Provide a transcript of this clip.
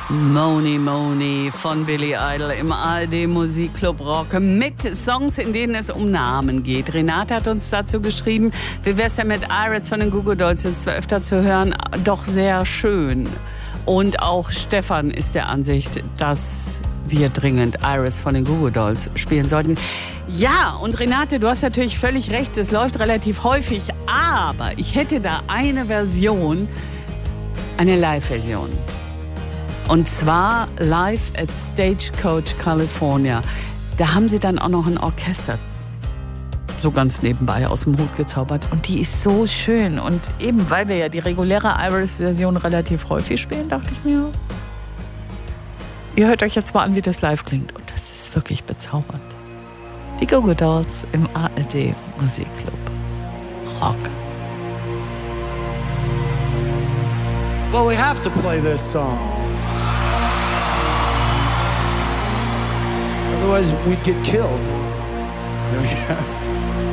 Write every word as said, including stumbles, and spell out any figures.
Moni Moni von Billy Idol im A R D Musikclub Rock mit Songs, in denen es um Namen geht. Renate hat uns dazu geschrieben, wie wär's denn mit Iris von den Goo Goo Dolls, jetzt zwar öfter zu hören, doch sehr schön. Und auch Stefan ist der Ansicht, dass wir dringend Iris von den Goo Goo Dolls spielen sollten. Ja, und Renate, du hast natürlich völlig recht, es läuft relativ häufig, aber ich hätte da eine Version, eine Live-Version. Und zwar live at Stagecoach California. Da haben sie dann auch noch ein Orchester so ganz nebenbei aus dem Hut gezaubert. Und die ist so schön. Und eben, weil wir ja die reguläre Iris-Version relativ häufig spielen, dachte ich mir, ihr hört euch jetzt mal an, wie das live klingt. Und das ist wirklich bezaubernd. Die Goo Goo Dolls im A R D Musikclub Rock. Well, we have to play this song. Otherwise, we'd get killed.